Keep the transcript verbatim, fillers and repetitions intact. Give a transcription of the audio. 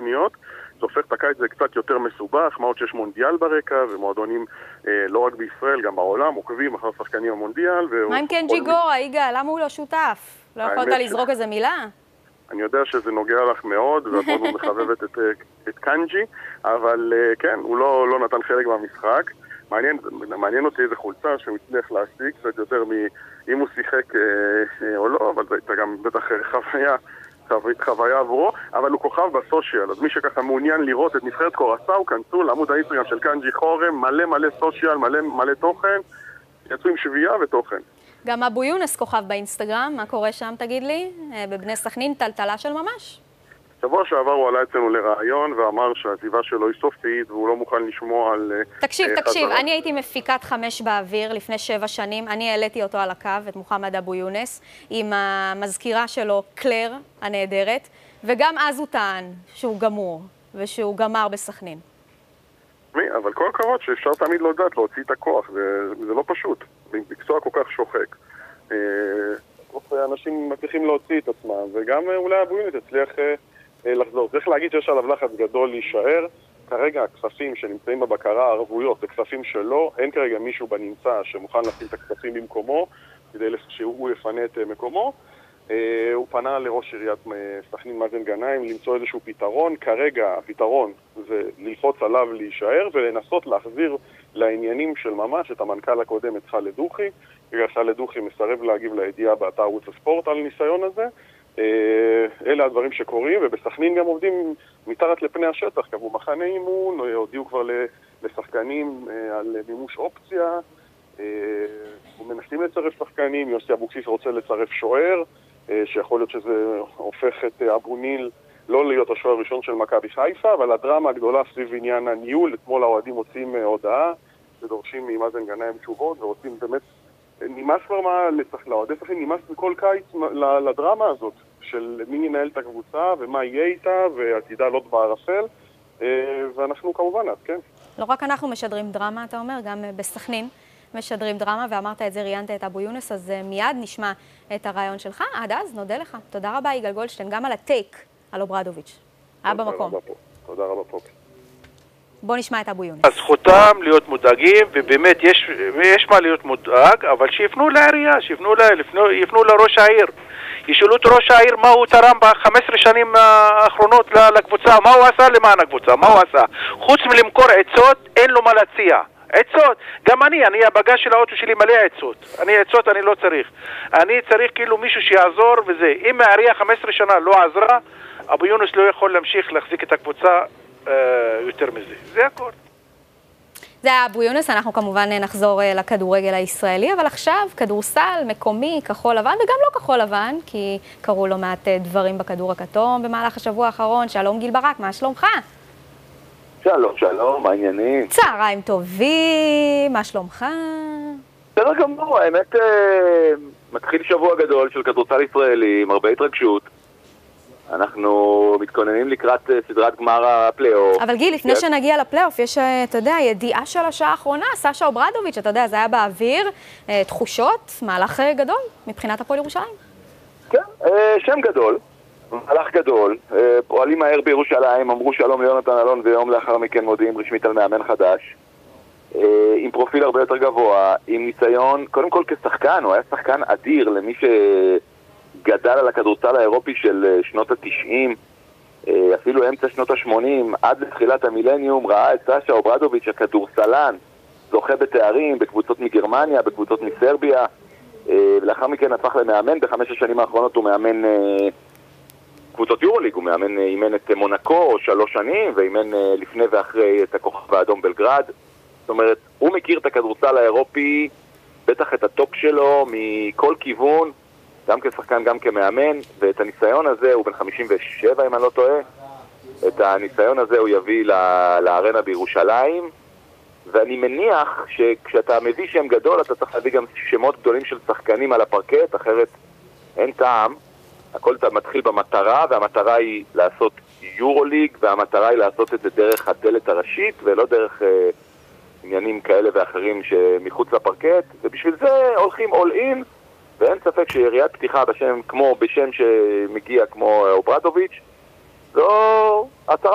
בינלאומיות, זה הופך את הקיץ זה קצת יותר מסובך, מה עוד שיש מונדיאל ברקע, ומועדונים אה, לא רק בישראל, גם בעולם, עוקבים אחר שחקנים המונדיאל. מה עם קנג'י גורה, יגאל? למה הוא לא שותף? לא יכולת לזרוק איזה מילה? אני יודע שזה נוגע לך מאוד, ואת מאוד מחבבת את, את קנג'י, אבל כן, הוא לא, לא נתן חלק מהמשחק. מעניין, מעניין אותי איזה חולצה שהוא הצליח להשיג, קצת יותר מאם הוא שיחק אה, או לא, אבל זו הייתה גם בטח חוויה, חוויה עבורו, אבל הוא כוכב בסושיאל, אז מי שככה מעוניין לראות את נבחרת קורסאו, כנסו לעמוד האינסטגרם של קנג'י חורם, מלא מלא סושיאל, מלא מלא תוכן, יצאו עם שביעה ותוכן. גם אבו יונס כוכב באינסטגרם, מה קורה שם תגיד לי? בבני סכנין טלטלה של ממש? שבוע שעבר הוא עלה אצלנו לרעיון ואמר שהעזיבה שלו היא סופית והוא לא מוכן לשמוע על... תקשיב, תקשיב, אני הייתי מפיקת חמש באוויר לפני שבע שנים, אני העליתי אותו על הקו, את מוחמד אבו יונס, עם המזכירה שלו, קלר הנהדרת, וגם אז הוא טען שהוא גמור ושהוא גמר בסכנין. מי? אבל כל הכבוד שאפשר תמיד לא לדעת להוציא את הכוח, זה, זה לא פשוט, מקצוע כל כך שוחק. אנשים מצליחים להוציא את עצמם, וגם אולי אבו יונס יצליח לחזור. צריך להגיד שיש עליו לחץ גדול להישאר. כרגע הכספים שנמצאים בבקרה הערבויות, זה כספים שלו, אין כרגע מישהו בנמצא שמוכן לשים את הכספים במקומו, כדי שהוא יפנה את מקומו. הוא פנה לראש עיריית סכנין מאזן גנאים למצוא איזשהו פתרון. כרגע הפתרון זה ללחוץ עליו להישאר ולנסות להחזיר לעניינים של ממש את המנכ"ל הקודם, את חאלד דוכי. בגלל חאלד דוכי מסרב להגיב לידיעה באתר ערוץ הספורט על הניסיון הזה. אלה הדברים שקורים, ובסכנין גם עובדים מתחת לפני השטח, קבעו מחנה אימון, הודיעו כבר לשחקנים על מימוש אופציה, מנסים לצרף שחקנים, יוסי אבוקסיס רוצה לצרף שוער, שיכול להיות שזה הופך את אבו ניל לא להיות השוער הראשון של מכבי חיפה, אבל הדרמה הגדולה סביב עניין הניהול, אתמול האוהדים מוצאים הודעה, ודורשים ממאזן גנאים תשובות, ורוצים באמת, נמאס כבר מה, לאוהדי סכנין, נמאס מכל קיץ לדרמה הזאת, של מי ינהל את הקבוצה ומה יהיה איתה, ועתידה לא בערפל, ואנחנו כמובן, כן. לא רק אנחנו משדרים דרמה, אתה אומר, גם בסכנין משדרים דרמה, ואמרת את זה, ראיינת את אבו יונס, אז מיד נשמע את הרעיון שלך. עד אז, נודה לך. תודה רבה, יגאל גולדשטיין, גם על הטייק על אוברדוביץ'. היה במקום. תודה רבה פה. בוא נשמע את אבו יונס. אז זכותם להיות מודאגים, ובאמת יש, יש מה להיות מודאג, אבל שיפנו לעירייה, שיפנו לה, יפנו, יפנו לראש העיר. ישאלו את ראש העיר מה הוא תרם ב-חמש עשרה שנים האחרונות לקבוצה, מה הוא עשה למען הקבוצה, מה הוא עשה. חוץ מלמכור עצות, אין לו מה להציע. עצות, גם אני, אני הבגז של האוטו שלי מלא עצות. אני עצות, אני לא צריך. אני צריך כאילו מישהו שיעזור וזה. אם העירייה חמש עשרה שנה לא עזרה, אבו יונס לא יכול להמשיך להחזיק את הקבוצה אה, יותר מזה. זה הכל. זה היה אבו יונס, אנחנו כמובן נחזור לכדורגל הישראלי, אבל עכשיו כדורסל, מקומי, כחול לבן, וגם לא כחול לבן, כי קראו לו מעט דברים בכדור הכתום במהלך השבוע האחרון. שלום גיל ברק, מה שלומך? שלום, שלום, מה העניינים? צהריים טובים, מה שלומך? בסדר גמור, האמת מתחיל שבוע גדול של כדורסל ישראלי עם הרבה התרגשות. אנחנו מתכוננים לקראת סדרת גמר הפלייאוף. אבל גיל, לפני שנגיע לפלייאוף, יש, אתה יודע, ידיעה של השעה האחרונה, סשה אוברדוביץ', אתה יודע, זה היה באוויר, תחושות, מהלך גדול מבחינת הפועל ירושלים. כן, שם גדול, מהלך גדול, פועלים מהר בירושלים, אמרו שלום ליונתן אלון, ויום לאחר מכן מודיעים רשמית על מאמן חדש, עם פרופיל הרבה יותר גבוה, עם ניסיון, קודם כל כשחקן, הוא היה שחקן אדיר למי ש... גדל על הכדורסל האירופי של שנות ה-תשעים, אפילו אמצע שנות ה-שמונים, עד לתחילת המילניום, ראה את סשה אוברדוביץ' הכדורסלן, זוכה בתארים, בקבוצות מגרמניה, בקבוצות מסרביה, ולאחר מכן הפך למאמן, בחמש השנים האחרונות הוא מאמן קבוצות יורוליג, הוא מאמן, אימן את מונקו שלוש שנים, ואימן לפני ואחרי את הכוכב האדום בלגרד. זאת אומרת, הוא מכיר את הכדורסל האירופי, בטח את הטופ שלו, מכל כיוון, גם כשחקן, גם כמאמן, ואת הניסיון הזה, הוא בן חמישים ושבע אם אני לא טועה, את הניסיון הזה הוא יביא לארנה בירושלים, ואני מניח שכשאתה מביא שם גדול, אתה צריך להביא גם שמות גדולים של שחקנים על הפרקט, אחרת אין טעם. הכל מתחיל במטרה, והמטרה היא לעשות יורוליג, והמטרה היא לעשות את זה דרך הדלת הראשית, ולא דרך אה, עניינים כאלה ואחרים שמחוץ לפרקט, ובשביל זה הולכים all in, ואין ספק שיריית פתיחה בשם, כמו בשם שמגיע כמו אוברדוביץ', זו הצהרה